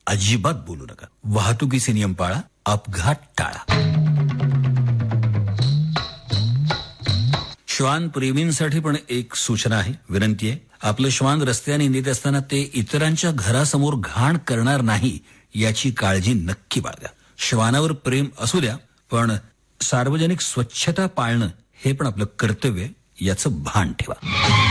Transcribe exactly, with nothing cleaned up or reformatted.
अजिबात बोलू नका. वाहतुकीचे नियम पाळा, अपघात टाळा. श्वान प्रेमींसाठी पण एक सूचना आहे, विनंती आहे. आपलं श्वान रस्त्याने नेत असताना ते इतरांच्या घरासमोर घाण करणार नाही याची काळजी नक्की बाळगा. श्वानावर प्रेम असू द्या, पण सार्वजनिक स्वच्छता पाळणं हे पण आपलं कर्तव्य, याचं भान ठेवा.